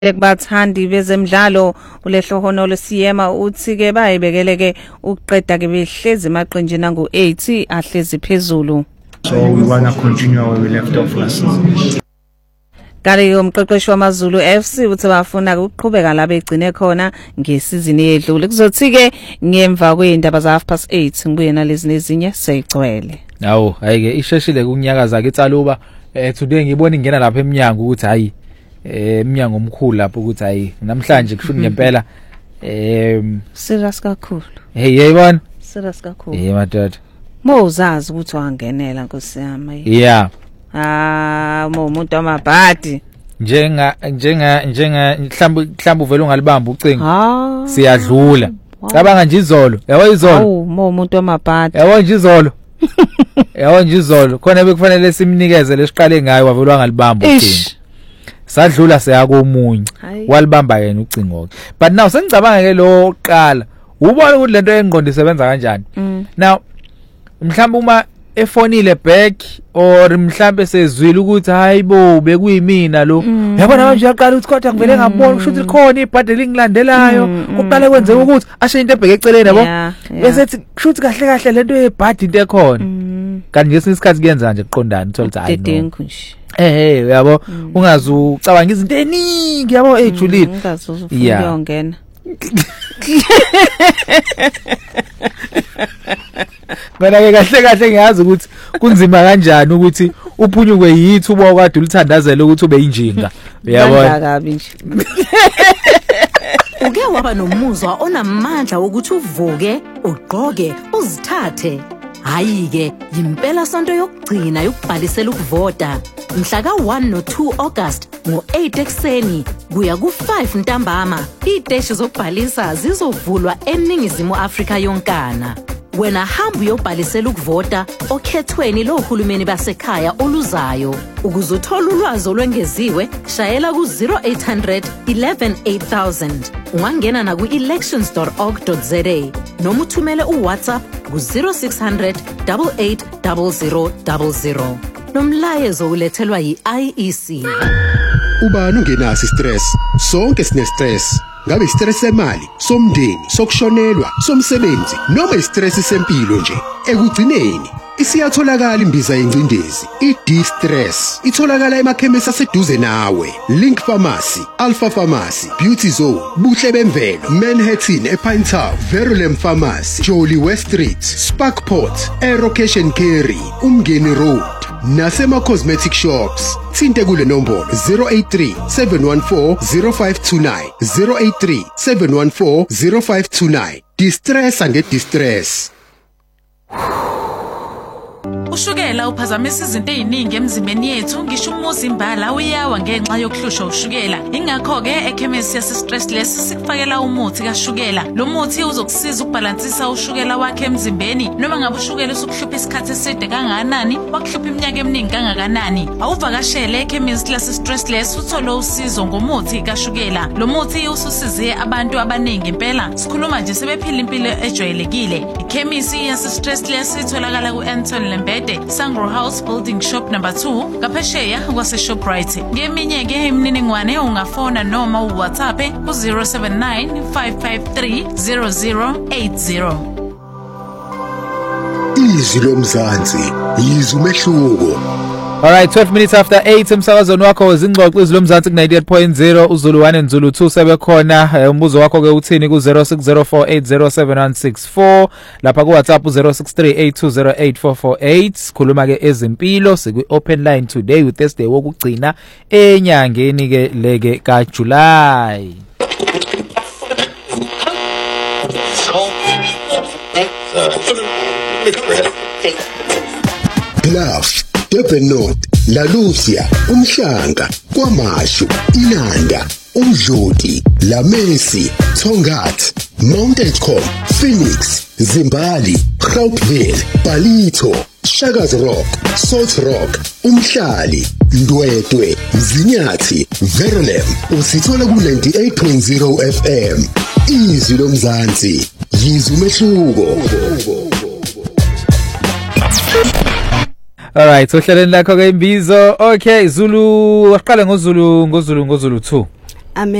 Ekubathandi bezemidlalo ulehlohono lesiyema uthi ke bayibekeleke ukuqeda ke behlezi emaqenjini angu-8 ahlezi phezulu. So we want to continue where we left off last season. Kale umqeqeshi wamaZulu FC uthi bafuna ukuqhubeka la begcine khona ngesizini edlule. Kuzothi ke ngemva kweindaba za 8:30 ngibuye nalezi nezinye seyigcwele. Hawu hayike isheshile kunyakaza ke Tsaluba today ngibona ingena lapha eminyango ukuthi hayi eminyango omkhulu lapho ukuthi hayi namhlanje kusho ngempela serious kakhulu. Hey yayibona Serious kakhulu. Madoda. Mozazi ukuthi wangenela Nkosi yami. Yeah. Umuntu amabhadi. Njenga mhlamba uvela ungalibamba ucingo. Siyadlula. Cabanga nje izolo. Yabo izolo. Hawu umuntu amabhadi. Yabo nje izolo. Yabo nje izolo. Khona bekufanele simnikeze lesiqale ngayo wavela ungalibamba ucingo. Sadlula siyakomunye. Walibamba yena ucingo ke. But now sengicabanga ke lo oqala. Ubona ukuthi lento engqondo isebenza kanjani. Now mhlamba uma efonile back or mhlambe sezwile ukuthi hayibo bekuyimina lo yabona manje uyaqala ukuthi kodwa ngivele ngabona kusho ukuthi khona ibhadeli ngilandelayo kuqale kwenzeka ukuthi ashe into ebheke eceleni yabo bese ethi kusho ukuthi kahle kahle lento yebhadi into ekhona kanti ngesinye isikhathi kuyenza nje kuqondana uthola ukuthi hayi no yabo ungazi ucabanga izinto eningi yabo Juliet ungazi ufuna uyongena Mina ke kahle ngiyazi ukuthi kunzima kanjani ukuthi uphunyukwe yithi ubo kade ulithandazela ukuthi ube injinga uyabona kabi nje Uke waba nomuzwa onamandla ukuthi uvuke ugqoke uzithathe hayi ke impela sonto yokugcina yokubhalisela ukuvota mhla ka1 no2 August ngo8 ekseni kuya ku5 ntambama iteshi zokubhalisa zizovulwa eningizimu Afrika yonkana wena hamba uyobhalisela ukuvota okhethweni lohulumeni basekhaya oluzayo ukuzothola ulwazi olwengeziwe shayela ku0800 11 8000 ungangena na ku elections.org.za noma uthumele uWhatsApp ku0600 880000 nomlayezo ulethelwa yiIEC. Ubani ungenasi stress sonke sine stress ngabe stress semali somndeni sokushonelwa somsebenzi noma istress sempilo nje ekugcineni isiyatholakala imbiza yencindezi iD-stress itholakala emakhemisi aseduze nawe Link Pharmacy Alpha Pharmacy Beauty Zone Buhle Bemvelo Manhattan ePinetown Verulam Pharmacy Jolly West Street Sparkport Aerocation Carry Umngeni Road nasema cosmetic shops thinte kule nombolo 083 714 0529 083 714 0529 Distress and distress. Ushukela uphazamisa izinto eziningi emzimbeni yethu ngisho umuzimbala uyawa ngenxa yokuhlushwa ushukela ingakho ke ekhemisi yase Stressless sikufakela umuthi kaShukela lo muthi uzokusiza ukubalansisa ushukela wakhe emzimbeni noma ngabe ushukela usukuhlupha isikhathi eside kangakanani wakuhlupha iminyaka eminingi kangakanani awuvakashele ekhemisi yase Stressless uthole usizo ngomuthi kaShukela lo muthi ususize abantu abaningi impela sikhuluma nje sebephila impilo ejwayelekile ikhemisi yase Stressless itholakala ku-Anton Lembede Sangro House Building Shop number 2 kaphesheya kwase Shoprite ngeminye ke imininingwane ungafona noma uWhatsApp ku079 553 0080 Izwi lomzansi yizwe umehluko. Alright 12 minutes after 8 emsakazweni wakho wezingxoxo izwi lomzansi ku 98.0 uZulu 1 and Zulu 2 sebekhona umbuzo wakho ke uthini ku0604807164 lapha ku WhatsApp u0638208448 khuluma ke ezimpilo sikwi open line today with Thursday wokugcina enyangeni ke leke ka July Bluff Durban North, La Lucia, Umhlanga, KwaMashu, Inanda, Umdloti, La Messi, Tongat, Mountaintop, Phoenix, Zimbali, Gauteville, Palito, Shaka's Rock, Salt Rock, Umhlali, Ndwedwe, Mzinyathi, Verulam, usithola ku98.0 FM. Izwi lomzansi, yizwe umehluko. Alright, so hlaleni lakho ke imbizo. Okay, Zulu, aqale ngoZulu 2.